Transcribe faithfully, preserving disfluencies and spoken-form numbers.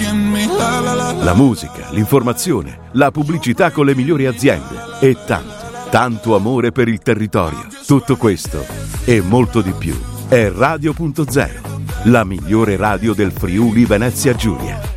La musica, l'informazione, la pubblicità con le migliori aziende e tanto, tanto amore per il territorio. Tutto questo e molto di più è Radio punto zero, la migliore radio del Friuli Venezia Giulia.